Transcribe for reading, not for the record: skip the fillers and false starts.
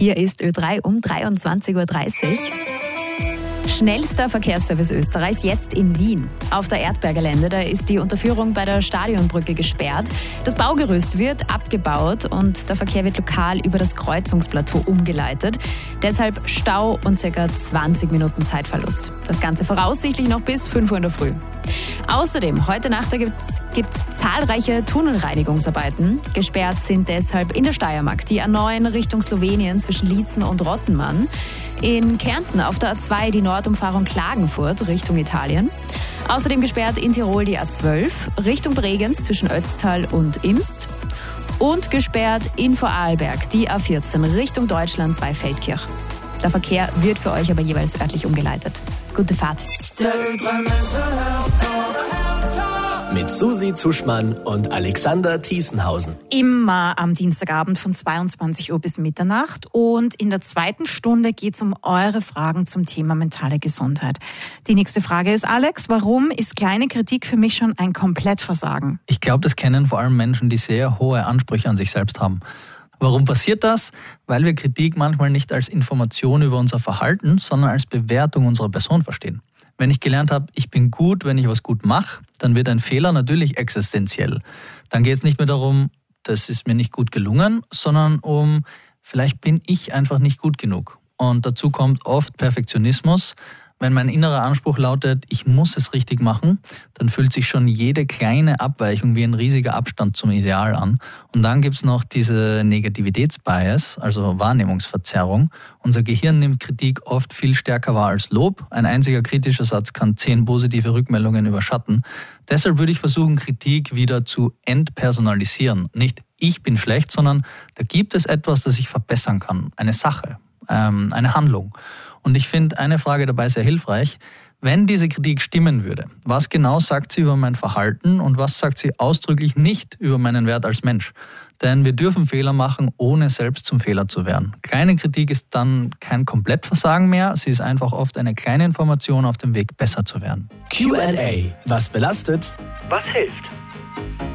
Hier ist Ö3 um 23.30 Uhr. Schnellster Verkehrsservice Österreichs jetzt in Wien. Auf der Erdberger-Lände, da ist die Unterführung bei der Stadionbrücke gesperrt. Das Baugerüst wird abgebaut und der Verkehr wird lokal über das Kreuzungsplateau umgeleitet. Deshalb Stau und ca. 20 Minuten Zeitverlust. Das Ganze voraussichtlich noch bis 5 Uhr in der Früh. Außerdem, heute Nacht gibt's zahlreiche Tunnelreinigungsarbeiten. Gesperrt sind deshalb in der Steiermark die A9 Richtung Slowenien zwischen Liezen und Rottenmann. In Kärnten auf der A2 die Nordumfahrung Klagenfurt Richtung Italien. Außerdem gesperrt in Tirol die A12 Richtung Bregenz zwischen Ötztal und Imst. Und gesperrt in Vorarlberg die A14 Richtung Deutschland bei Feldkirch. Der Verkehr wird für euch aber jeweils örtlich umgeleitet. Gute Fahrt. Mit Susi Zuschmann und Alexander Thiesenhausen. Immer am Dienstagabend von 22 Uhr bis Mitternacht. Und in der zweiten Stunde geht es um eure Fragen zum Thema mentale Gesundheit. Die nächste Frage ist, Alex, warum ist kleine Kritik für mich schon ein Komplettversagen? Ich glaube, das kennen vor allem Menschen, die sehr hohe Ansprüche an sich selbst haben. Warum passiert das? Weil wir Kritik manchmal nicht als Information über unser Verhalten, sondern als Bewertung unserer Person verstehen. Wenn ich gelernt habe, ich bin gut, wenn ich was gut mache, dann wird ein Fehler natürlich existenziell. Dann geht es nicht mehr darum, das ist mir nicht gut gelungen, sondern um, vielleicht bin ich einfach nicht gut genug. Und dazu kommt oft Perfektionismus. Wenn mein innerer Anspruch lautet, ich muss es richtig machen, dann fühlt sich schon jede kleine Abweichung wie ein riesiger Abstand zum Ideal an. Und dann gibt es noch diese Negativitätsbias, also Wahrnehmungsverzerrung. Unser Gehirn nimmt Kritik oft viel stärker wahr als Lob. Ein einziger kritischer Satz kann 10 positive Rückmeldungen überschatten. Deshalb würde ich versuchen, Kritik wieder zu entpersonalisieren. Nicht ich bin schlecht, sondern da gibt es etwas, das ich verbessern kann. Eine Sache, eine Handlung. Und ich finde eine Frage dabei sehr hilfreich. Wenn diese Kritik stimmen würde, was genau sagt sie über mein Verhalten und was sagt sie ausdrücklich nicht über meinen Wert als Mensch? Denn wir dürfen Fehler machen, ohne selbst zum Fehler zu werden. Kleine Kritik ist dann kein Komplettversagen mehr. Sie ist einfach oft eine kleine Information auf dem Weg, besser zu werden. Q&A. Was belastet? Was hilft?